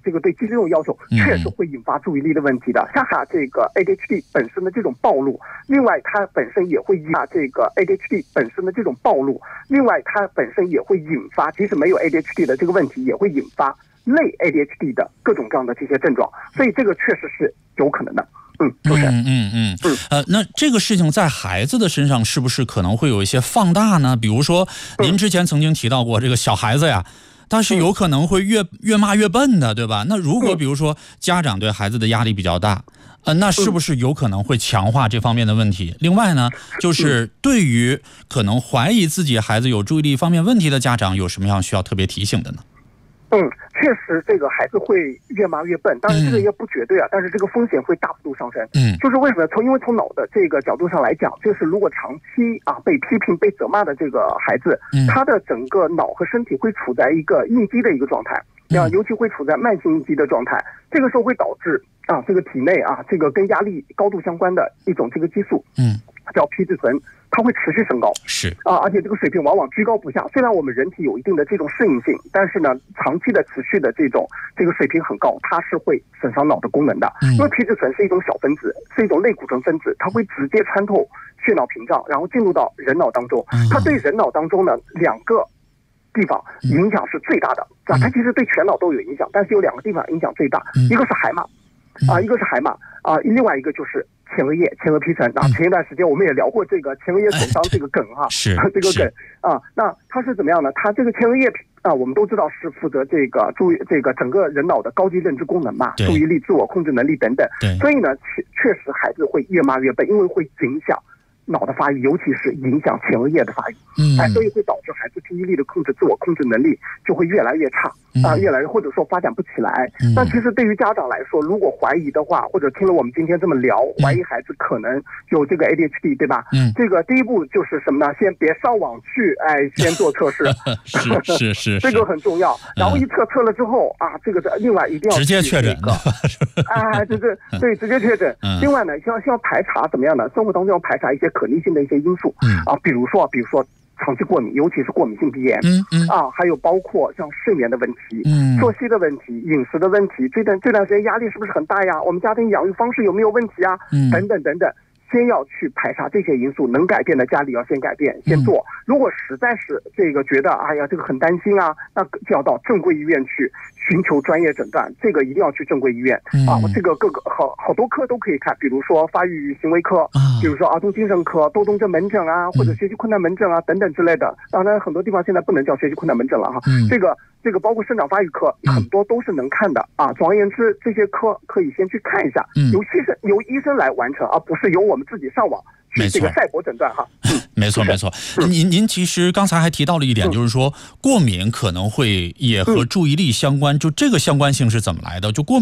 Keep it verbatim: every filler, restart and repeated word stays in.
这个对肌肉要求，确实会引发注意力的问题的。恰恰这个 A D H D 本身的这种暴露，另外它本身也会引发这个 A D H D 本身的这种暴露，另外它本身也会引发，即使没有 A D H D 的这个问题，也会引发类 A D H D 的各种各样的这些症状，所以这个确实是有可能的。嗯，就是嗯嗯嗯嗯，呃，那这个事情在孩子的身上是不是可能会有一些放大呢？比如说，您之前曾经提到过这个小孩子呀，但是有可能会越越骂越笨的，对吧？那如果比如说家长对孩子的压力比较大，呃，那是不是有可能会强化这方面的问题？另外呢，就是对于可能怀疑自己孩子有注意力方面问题的家长，有什么样需要特别提醒的呢？ 嗯，确实，这个孩子会越骂越笨，当然这个也不绝对啊，嗯、但是这个风险会大幅度上升。嗯，就是为什么？从因为从脑的这个角度上来讲，就是如果长期啊被批评、被责骂的这个孩子，嗯、他的整个脑和身体会处在一个应激的一个状态，啊，尤其会处在慢性应激的状态，这个时候会导致啊这个体内啊这个跟压力高度相关的一种这个激素，嗯，叫皮质醇。它会持续升高， 是啊，而且这个水平往往居高不下。虽然我们人体有一定的这种适应性，但是呢，长期的持续的这种这个水平很高，它是会损伤脑的功能的。嗯、因为皮质醇是一种小分子，是一种类固醇分子，它会直接穿透血脑屏障，然后进入到人脑当中。它对人脑当中呢两个地方影响是最大的，啊，它其实对全脑都有影响，但是有两个地方影响最大，一个是海马，啊，一个是海马，啊，另外一个就是前额叶、前额皮层啊。前一段时间我们也聊过这个前额叶损伤这个梗哈， 是这个梗啊。那它是怎么样呢？它这个前额叶啊，我们都知道是负责这个注意这个整个人脑的高级认知功能嘛，注意力、自我控制能力等等。所以呢，确确实孩子会越骂越笨，因为会影响脑的发育，尤其是影响前额叶的发育，嗯，哎，所以会导致孩子注意力的控制、自我控制能力就会越来越差，啊、呃，越来越或者说发展不起来。嗯、那其实对于家长来说，如果怀疑的话，或者听了我们今天这么聊，怀疑孩子可能有这个 A D H D， 对吧？嗯，这个第一步就是什么呢？先别上网去，哎，先做测试， 是是是， 这个很重要。然后一测测了之后啊，这个另外一定要直接确诊， 哎，这个对，直接确诊。嗯、另外呢，需要需要排查怎么样呢？生活当中要排查一些可逆性的一些因素，嗯啊，比如说，比如说长期过敏，尤其是过敏性鼻炎，嗯嗯啊，还有包括像睡眠的问题，嗯，作息的问题，饮食的问题，这段这段时间压力是不是很大呀？我们家庭养育方式有没有问题啊？嗯，等等等等。先要去排查这些因素，能改变的家里要先改变，先做。如果实在是这个觉得哎呀这个很担心啊，那就要到正规医院去寻求专业诊断。这个一定要去正规医院啊，这个各个好好多科都可以看，比如说发育行为科，比如说儿童精神科、多动症门诊啊，或者学习困难门诊啊等等之类的。当然很多地方现在不能叫学习困难门诊了哈，这个这个包括生长发育科很多都是能看的啊。总而言之，这些科可以先去看一下，由医生由医生来完成，而不是由我们自己上网去这个赛博诊断哈。 没错没错。您您其实刚才还提到了一点，就是说过敏可能会也和注意力相关，就这个相关性是怎么来的？就过敏